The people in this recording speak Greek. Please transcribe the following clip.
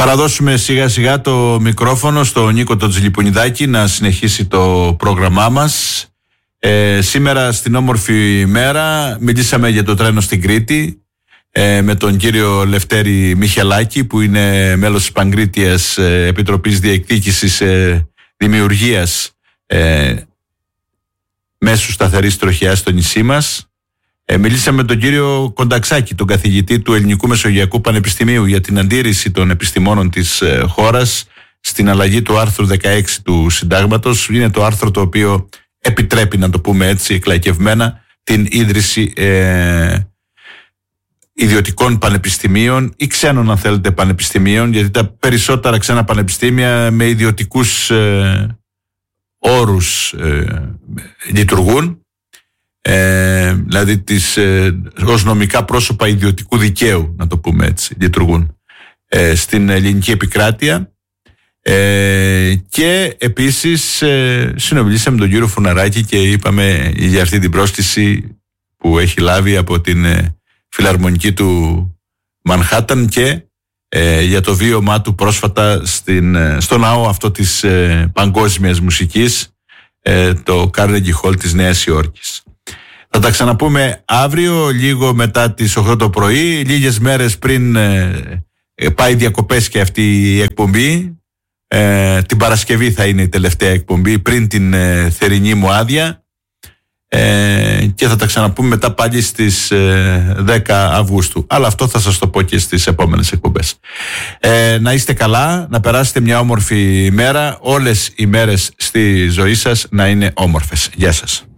παραδώσουμε σιγά σιγά το μικρόφωνο στο Νίκο τον Τζιλιπουνιδάκη να συνεχίσει το πρόγραμμά μας. Σήμερα στην όμορφη ημέρα μιλήσαμε για το τρένο στην Κρήτη με τον κύριο Λευτέρη Μιχελάκη, που είναι μέλος της Παγκρίτιας Επιτροπής Διεκδίκησης Δημιουργίας μέσου σταθερής τροχιάς στο νησί μας. Μιλήσαμε με τον κύριο Κονταξάκη, τον καθηγητή του Ελληνικού Μεσογειακού Πανεπιστημίου, για την αντίρρηση των επιστημόνων της χώρας στην αλλαγή του άρθρου 16 του Συντάγματος. Είναι το άρθρο το οποίο επιτρέπει, να το πούμε έτσι εκλαϊκευμένα, την ίδρυση ιδιωτικών πανεπιστημίων ή ξένων, αν θέλετε, πανεπιστημίων, γιατί τα περισσότερα ξένα πανεπιστήμια με ιδιωτικούς όρους λειτουργούν, δηλαδή ως νομικά πρόσωπα ιδιωτικού δικαίου, να το πούμε έτσι, λειτουργούν στην ελληνική επικράτεια. Και επίσης συνομιλήσαμε με τον κύριο Φουναράκη και είπαμε για αυτή την πρόσκληση που έχει λάβει από την φιλαρμονική του Μανχάταν και για το βίωμά του πρόσφατα στο ναό αυτό της παγκόσμιας μουσικής, το Carnegie Hall της Νέας Υόρκης. Θα τα ξαναπούμε αύριο λίγο μετά τις 8 το πρωί, λίγες μέρες πριν πάει διακοπές και αυτή η εκπομπή. Την Παρασκευή θα είναι η τελευταία εκπομπή πριν την θερινή μου άδεια, και θα τα ξαναπούμε μετά πάλι στις 10 Αυγούστου. Αλλά αυτό θα σας το πω και στις επόμενες εκπομπές. Να είστε καλά, να περάσετε μια όμορφη ημέρα. Όλες οι μέρες στη ζωή σας να είναι όμορφες. Γεια σας.